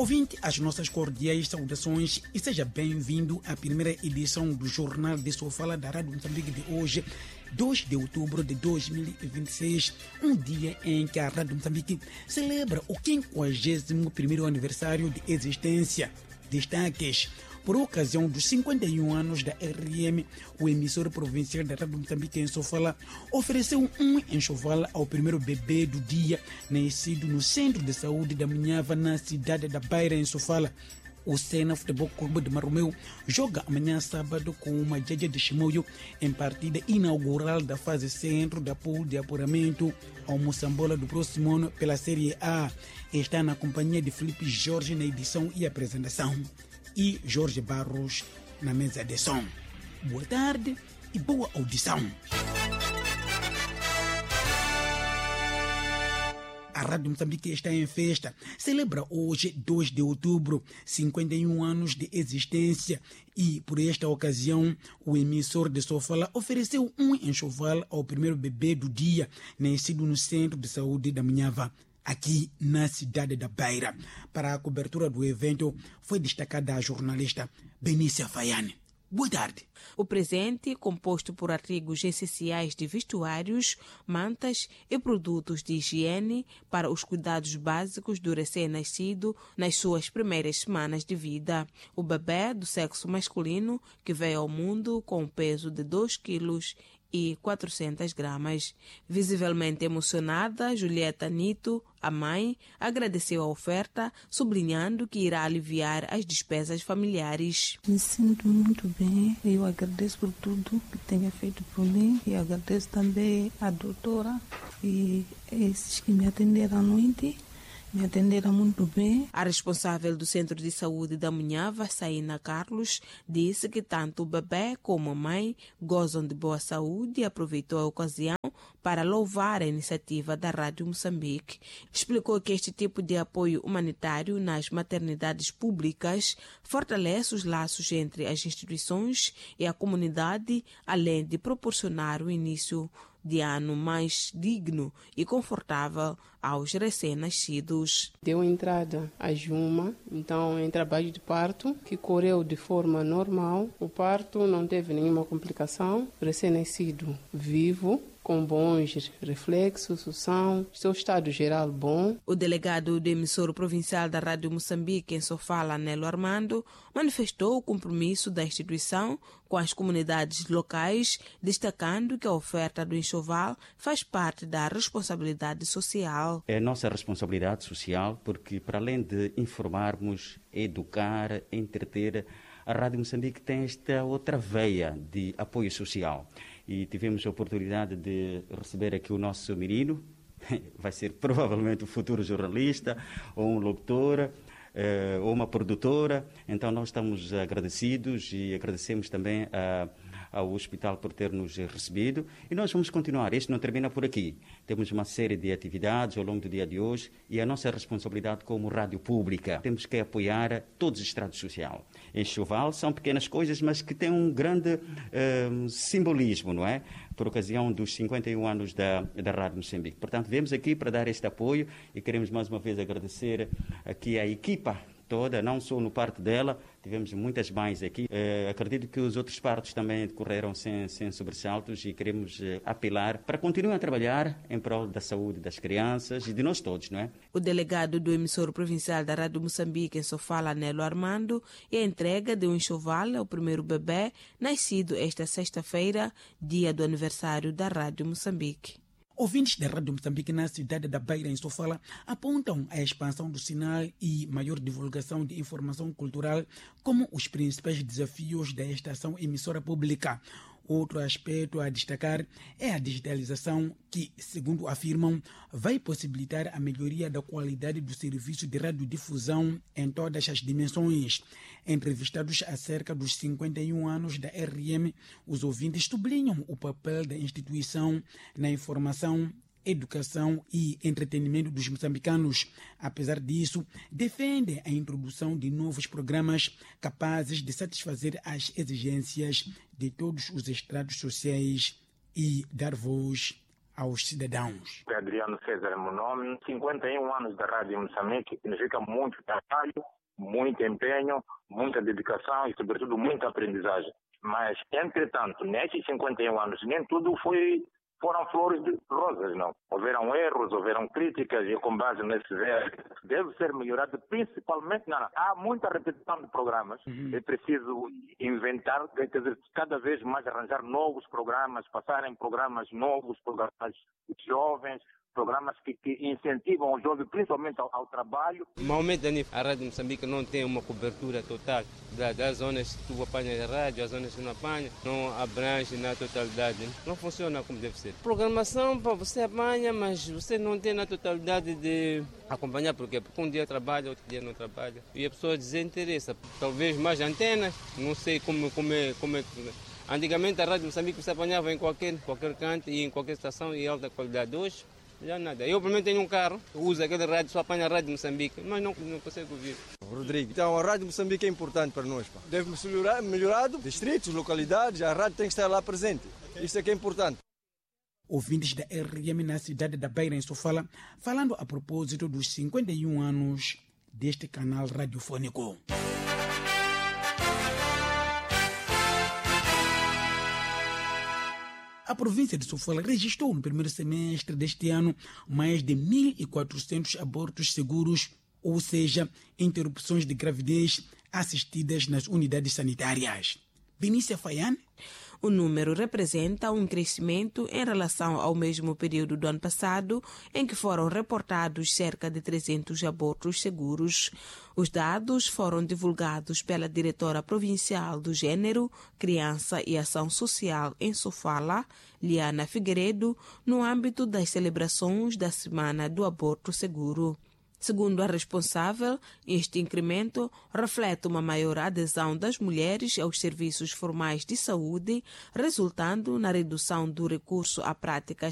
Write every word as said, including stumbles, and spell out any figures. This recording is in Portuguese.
Ouvinte, as nossas cordiais saudações e seja bem-vindo à primeira edição do Jornal de Sofala da Rádio Moçambique de hoje, dois de outubro de dois mil e vinte e seis, um dia em que a Rádio Moçambique celebra o quinquagésimo primeiro aniversário de existência. Destaques: por ocasião dos cinquenta e um anos da R M, o emissor provincial da Rádio Moçambique em Sofala ofereceu um enxoval ao primeiro bebê do dia, nascido no Centro de Saúde da Munhava, na cidade da Beira, em Sofala. O Sena Futebol Clube de Marromeu joga amanhã sábado com uma Jaja de Chimoio em partida inaugural da fase centro da pool de apuramento ao Moçambola do próximo ano pela Série A. Está na companhia de Felipe Jorge na edição e apresentação e Jorge Barros na mesa de som. Boa tarde e boa audição. A Rádio Moçambique está em festa. Celebra hoje, dois de outubro, cinquenta e um anos de existência e, por esta ocasião, o emissor de Sofala ofereceu um enxoval ao primeiro bebê do dia, nascido no Centro de Saúde da Munhava, aqui na cidade da Beira. Para a cobertura do evento, foi destacada a jornalista Benícia Faiane. Boa tarde. O presente, composto por artigos essenciais de vestuários, mantas e produtos de higiene para os cuidados básicos do recém-nascido nas suas primeiras semanas de vida. O bebê do sexo masculino, que veio ao mundo com um peso de dois quilos e quatrocentas gramas. Visivelmente emocionada, Julieta Nito, a mãe, agradeceu a oferta, sublinhando que irá aliviar as despesas familiares. Me sinto muito bem, eu agradeço por tudo que tenha feito por mim e agradeço também à doutora e esses que me atenderam à noite. Me atenderam muito bem. A responsável do Centro de Saúde da Munhava, Saína Carlos, disse que tanto o bebê como a mãe gozam de boa saúde e aproveitou a ocasião para louvar a iniciativa da Rádio Moçambique. Explicou que este tipo de apoio humanitário nas maternidades públicas fortalece os laços entre as instituições e a comunidade, além de proporcionar o início de ano mais digno e confortável aos recém-nascidos. Deu entrada a Juma, então em trabalho de parto, que correu de forma normal. O parto não teve nenhuma complicação, recém-nascido vivo, com bons reflexos, sução, seu estado geral bom. O delegado do emissor provincial da Rádio Moçambique em Sofala, Nelo Armando, manifestou o compromisso da instituição com as comunidades locais, destacando que a oferta do enxoval faz parte da responsabilidade social. É a nossa responsabilidade social porque, para além de informarmos, educar, entreter, a Rádio Moçambique tem esta outra veia de apoio social. E tivemos a oportunidade de receber aqui o nosso menino, vai ser provavelmente o futuro jornalista, ou um locutor, eh, ou uma produtora. Então nós estamos agradecidos e agradecemos também a, ao hospital por ter nos recebido. E nós vamos continuar, isto não termina por aqui. Temos uma série de atividades ao longo do dia de hoje e a nossa responsabilidade como rádio pública. Temos que apoiar todos os estratos sociais. Enxoval são pequenas coisas, mas que têm um grande eh, simbolismo, não é? Por ocasião dos cinquenta e um anos da, da Rádio Moçambique. Portanto, viemos aqui para dar este apoio e queremos mais uma vez agradecer aqui a equipa toda, não só no parto dela, tivemos muitas mães aqui. Eh, acredito que os outros partos também decorreram sem, sem sobressaltos e queremos eh, apelar para continuar a trabalhar em prol da saúde das crianças e de nós todos, não é? O delegado do emissor provincial da Rádio Moçambique em Sofala, Nelo Armando, e a entrega de um enxoval ao primeiro bebê, nascido esta sexta-feira, dia do aniversário da Rádio Moçambique. Ouvintes da Rádio Moçambique na cidade da Beira, em Sofala, apontam a expansão do sinal e maior divulgação de informação cultural como os principais desafios da estação emissora pública. Outro aspecto a destacar é a digitalização que, segundo afirmam, vai possibilitar a melhoria da qualidade do serviço de radiodifusão em todas as dimensões. Entrevistados acerca dos cinquenta e um anos da R M, os ouvintes sublinham o papel da instituição na informação, educação e entretenimento dos moçambicanos. Apesar disso, defendem a introdução de novos programas capazes de satisfazer as exigências de todos os estratos sociais e dar voz aos cidadãos. Adriano César é meu nome, cinquenta e um anos da Rádio Moçambique, significa muito trabalho, muito empenho, muita dedicação e, sobretudo, muita aprendizagem. Mas, entretanto, nesses cinquenta e um anos, nem tudo foi, foram flores de rosas, não. Houveram erros, houveram críticas e, com base nesses erros, deve ser melhorado, principalmente, não, não. Há muita repetição de programas. Uhum. É preciso inventar, quer dizer, cada vez mais arranjar novos programas, passarem programas novos, programas jovens, programas que, que incentivam os jovens, principalmente ao, ao trabalho. Normalmente a Rádio Moçambique não tem uma cobertura total das, das zonas que tu apanhas a rádio, as zonas que não apanha, não abrange na totalidade. Não funciona como deve ser. Programação, pá, você apanha, mas você não tem na totalidade de acompanhar. Por quê? Porque um dia trabalha, outro dia não trabalha. E a pessoa desinteressa. Talvez mais antenas, não sei como, como é... Como é antigamente a Rádio Moçambique você apanhava em qualquer, qualquer canto e em qualquer estação e alta qualidade. Hoje, já nada. Eu, pelo menos, tenho um carro, uso aquele rádio, só apanha a Rádio Moçambique, mas não, não consigo ouvir. Rodrigo, então a Rádio Moçambique é importante para nós. Pá. Deve ser melhorar, melhorado, distritos, localidades, a rádio tem que estar lá presente. Isso é que é importante. Ouvintes da R M na cidade da Beira, em Sofala, falando a propósito dos cinquenta e um anos deste canal radiofônico. A província de Sofala registrou no primeiro semestre deste ano mais de mil e quatrocentos abortos seguros, ou seja, interrupções de gravidez assistidas nas unidades sanitárias. Vinícia Faiane. O número representa um crescimento em relação ao mesmo período do ano passado, em que foram reportados cerca de trezentos abortos seguros. Os dados foram divulgados pela diretora provincial do Gênero, Criança e Ação Social em Sofala, Liana Figueiredo, no âmbito das celebrações da Semana do Aborto Seguro. Segundo a responsável, este incremento reflete uma maior adesão das mulheres aos serviços formais de saúde, resultando na redução do recurso a práticas